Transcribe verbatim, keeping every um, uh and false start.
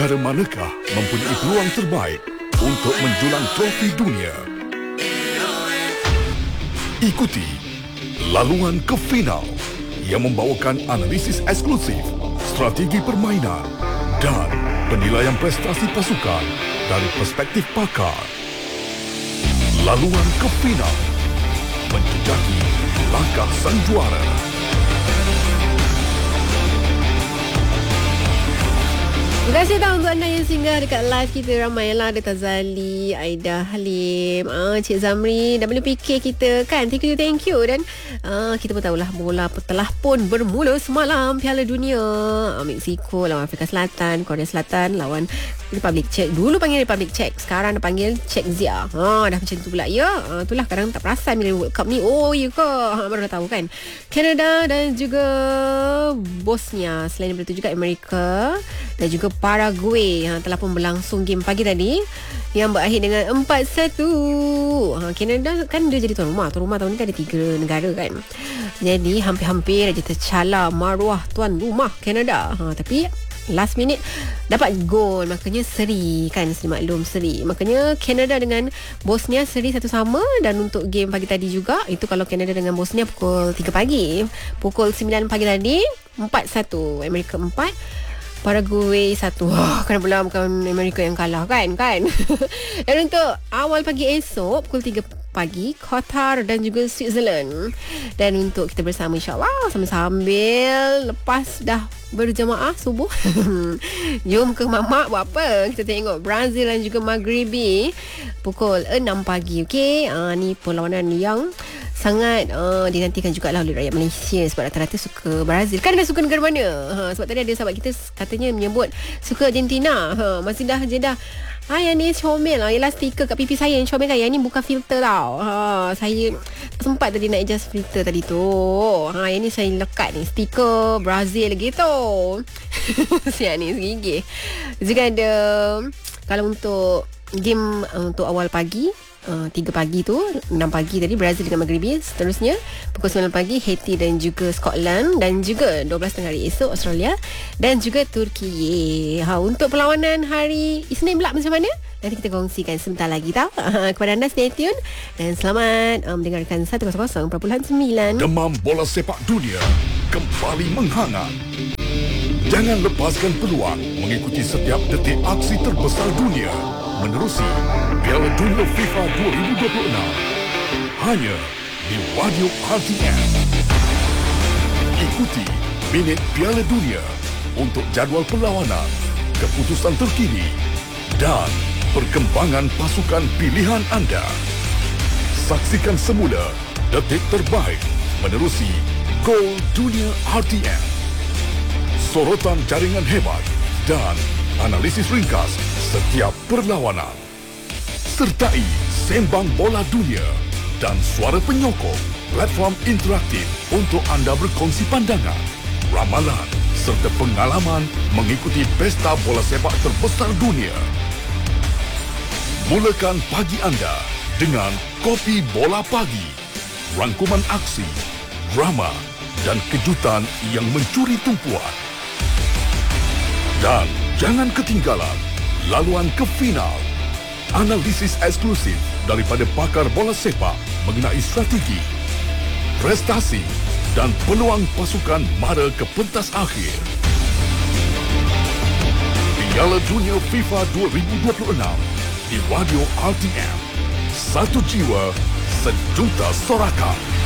Negara manakah mempunyai peluang terbaik untuk mendulang trofi dunia? Ikuti laluan ke final yang membawakan analisis eksklusif, strategi permainan dan penilaian prestasi pasukan dari perspektif pakar. Laluan ke final menjejaki langkah sang juara. Terima kasih tahu untuk anda yang singgah dekat live kita. Ramai lah, ada Tazali, Aida Halim, uh, Cik Zamri, W P K kita kan. Thank you, thank you. Dan uh, kita pun tahulah bola telah pun bermula semalam. Piala Dunia, uh, Mexico lawan Afrika Selatan, Korea Selatan lawan Republic Czech. Dulu panggil Republic Czech, sekarang dah panggil Czechia. Ha, dah macam tu pula. Ya, uh, itulah kadang tak perasan bila World Cup ni. Oh, ya ke? Ha, baru dah tahu kan. Canada dan juga Bosnia. Selain daripada itu juga Amerika dan juga Paraguay ha, telah pun berlangsung game pagi tadi yang berakhir dengan empat satu. Ha, Canada kan dia jadi tuan rumah. Tuan rumah tahun ni kan ada tiga negara kan. Jadi hampir-hampir aja tercalar maruah tuan rumah Canada. Ha, tapi last minute dapat gol, makanya seri kan, seri maklum seri. Makanya Canada dengan Bosnia seri satu sama. Dan untuk game pagi tadi juga, itu kalau Canada dengan Bosnia pukul tiga pagi, pukul sembilan pagi tadi empat satu. Amerika empat, Paraguay satu. Oh, kan pula bukan Amerika yang kalah kan kan. Dan untuk awal pagi esok pukul tiga pagi, Qatar dan juga Switzerland. Dan untuk kita bersama insyaAllah sambil-sambil lepas dah berjamaah subuh jom ke mamak buat apa, kita tengok Brazil dan juga Maghribi pukul enam pagi. Okey, uh, ni perlawanan yang sangat uh, dinantikan jugalah oleh rakyat Malaysia sebab rata-rata suka Brazil. Kan anda suka negara mana? Ha, sebab tadi ada sahabat kita katanya menyebut suka Argentina. Ha, masih dah je dah. Ha, yang ni comel lah. Yelah stiker kat pipi saya yang comel kan. Yang ni bukan filter tau. Ha, saya tak sempat tadi nak adjust filter tadi tu. Ha, yang ni saya lekat ni stiker Brazil gitu. Siap ni segigih. Juga ada, kalau untuk game uh, untuk awal pagi, Uh, tiga pagi tu, enam pagi tadi Brazil dengan Maghribi. Seterusnya pukul sembilan pagi Haiti dan juga Scotland. Dan juga dua belas tengah hari esok Australia dan juga Turki. Ha, untuk perlawanan hari Isnin pula macam mana? Nanti kita kongsikan sebentar lagi tau. Kepada anda stay tune dan selamat um, mendengarkan seratus perpuluhan sembilan. Demam bola sepak dunia kembali menghangat. Jangan lepaskan peluang mengikuti setiap detik aksi terbesar dunia menerusi Piala Dunia FIFA dua ribu dua puluh enam hanya di Radio R T M. Ikuti Minit Piala Dunia untuk jadual perlawanan, keputusan terkini dan perkembangan pasukan pilihan anda. Saksikan semula detik terbaik menerusi Gol Dunia R T M. Sorotan jaringan hebat dan analisis ringkas setiap perlawanan. Sertai Sembang Bola Dunia dan suara penyokong, platform interaktif untuk anda berkongsi pandangan, ramalan serta pengalaman mengikuti pesta bola sepak terbesar dunia. Mulakan pagi anda dengan Kopi Bola Pagi. Rangkuman aksi, drama dan kejutan yang mencuri tumpuan. Dan jangan ketinggalan laluan ke final. Analisis eksklusif daripada pakar bola sepak mengenai strategi, prestasi dan peluang pasukan mara ke pentas akhir. Piala Dunia FIFA dua ribu dua puluh enam di Radio R T M. Satu jiwa, sejuta sorakan.